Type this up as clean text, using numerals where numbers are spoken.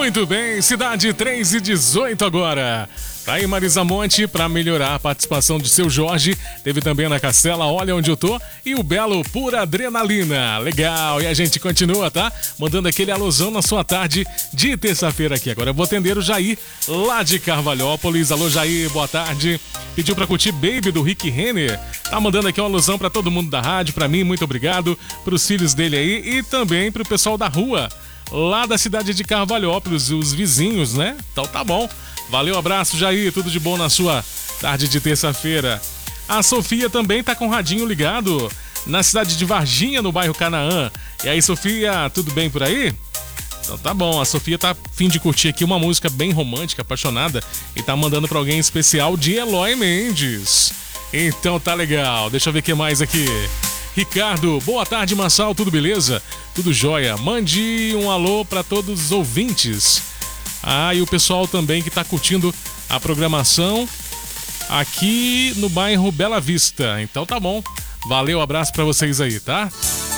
Muito bem, cidade 3:18 agora. Tá aí Marisa Monte, pra melhorar a participação de seu Jorge. Teve também na Castela, Olha Onde Eu Tô. E o Belo, Pura Adrenalina. Legal, e a gente continua, tá? Mandando aquele alusão na sua tarde de terça-feira aqui. Agora eu vou atender o Jair, lá de Carvalhópolis. Alô, Jair, boa tarde. Pediu pra curtir Baby, do Rick Renner. Tá mandando aqui uma alusão pra todo mundo da rádio, pra mim, muito obrigado. Pros filhos dele aí e também pro pessoal da rua, lá da cidade de Carvalhópolis, os vizinhos, né? Então tá bom. Valeu, abraço, Jair. Tudo de bom na sua tarde de terça-feira. A Sofia também tá com o radinho ligado na cidade de Varginha, no bairro Canaã. E aí, Sofia, tudo bem por aí? Então tá bom, a Sofia tá a fim de curtir aqui uma música bem romântica, apaixonada, e tá mandando pra alguém especial de Eloy Mendes. Então tá legal, deixa eu ver o que mais aqui. Ricardo, boa tarde, Massal, tudo beleza? Tudo jóia. Mande um alô pra todos os ouvintes. Ah, e o pessoal também que tá curtindo a programação aqui no bairro Bela Vista. Então tá bom. Valeu, abraço pra vocês aí, tá?